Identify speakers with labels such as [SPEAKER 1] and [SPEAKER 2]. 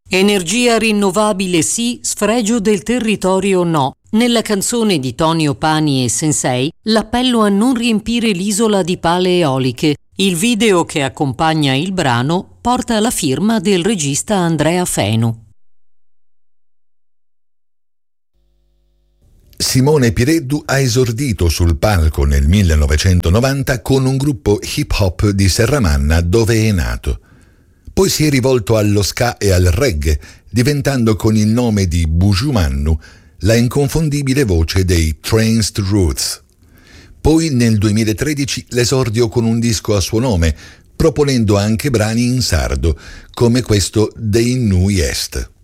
[SPEAKER 1] Energia rinnovabile sì, sfregio del territorio no. Nella canzone di Tonio Pani e Sensei, l'appello a non riempire l'isola di pale eoliche. Il video che accompagna il brano porta la firma del regista Andrea Fenu.
[SPEAKER 2] Simone Pireddu ha esordito sul palco nel 1990 con un gruppo hip hop di Serramanna, dove è nato. Poi si è rivolto allo ska e al reggae, diventando con il nome di Buju Mannu la inconfondibile voce dei Tranced Roots. Poi nel 2013 l'esordio con un disco a suo nome, proponendo anche brani in sardo, come questo dei Nu Est.